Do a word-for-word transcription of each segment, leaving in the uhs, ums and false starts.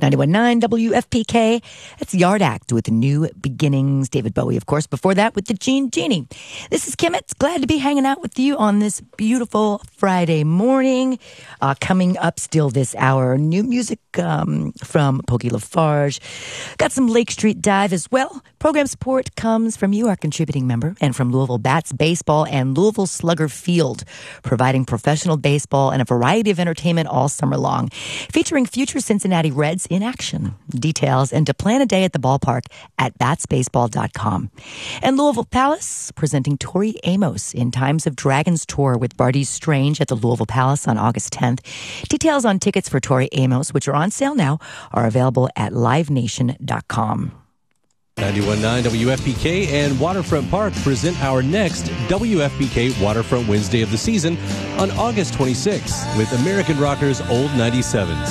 ninety-one point nine W F P K. That's Yard Act with New Beginnings. David Bowie, of course. Before that, with the Gene Genie. This is Kim. It's glad to be hanging out with you on this beautiful Friday morning. Uh, coming up still this hour, new music um, from Pokey Lafarge. Got some Lake Street Dive as well. Program support comes from you, our contributing member, and from Louisville Bats Baseball and Louisville Slugger Field, providing professional baseball and a variety of entertainment all summer long, featuring future Cincinnati Reds in action. Details and to plan a day at the ballpark at bats baseball dot com. And Louisville Palace, presenting Tori Amos in Times of Dragons Tour with Bardi Strange at the Louisville Palace on August tenth. Details on tickets for Tori Amos, which are on sale now, are available at live nation dot com. ninety-one point nine W F P K and Waterfront Park present our next W F P K Waterfront Wednesday of the season on August twenty-sixth with American Rockers Old ninety-sevens.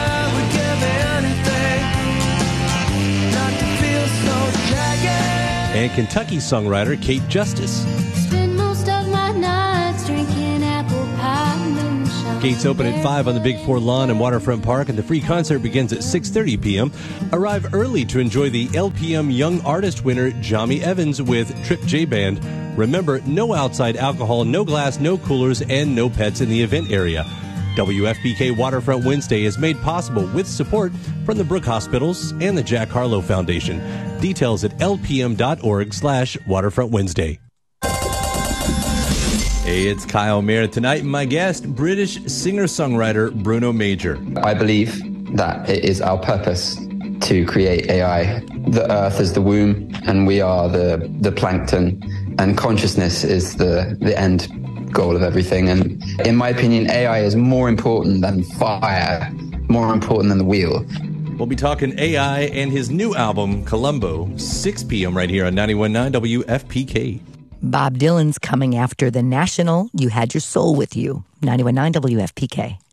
And Kentucky songwriter Kate Justice. Spend most of my nights drinking apple pie moonshine. Gates open at five on the Big Four lawn in Waterfront Park, and the free concert begins at six thirty p.m. Arrive early to enjoy the L P M Young Artist winner, Jami Evans, with Trip J Band. Remember, no outside alcohol, no glass, no coolers, and no pets in the event area. W F P K Waterfront Wednesday is made possible with support from the Brook Hospitals and the Jack Harlow Foundation. Details at lpm.org slash Waterfront Wednesday. Hey, it's Kyle Mayer. Tonight, my guest, British singer-songwriter Bruno Major. I believe that it is our purpose to create A I. The Earth is the womb, and we are the, the plankton, and consciousness is the, the end goal of everything. And in my opinion, A I is more important than fire, more important than the wheel. We'll be talking A I and his new album, Columbo, six p.m. right here on ninety-one point nine W F P K. Bob Dylan's coming after the National. You Had Your Soul With You. ninety-one point nine W F P K.